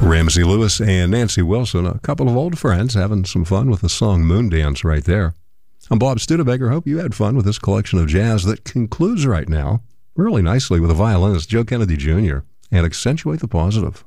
Ramsey Lewis and Nancy Wilson, a couple of old friends, having some fun with the song Moondance right there. I'm Bob Studebaker. Hope you had fun with this collection of jazz that concludes right now really nicely with a violinist, Joe Kennedy Jr., and Accentuate the Positive.